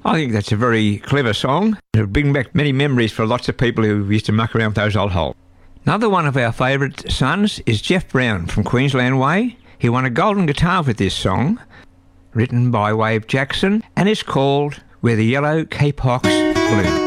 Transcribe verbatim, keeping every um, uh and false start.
I think that's a very clever song. It'll bring back many memories for lots of people who used to muck around with those old holes. Another one of our favourite sons is Jeff Brown from Queensland Way. He won a golden guitar with this song, written by Wave Jackson, and it's called Where the Yellow Kapok's Bloom.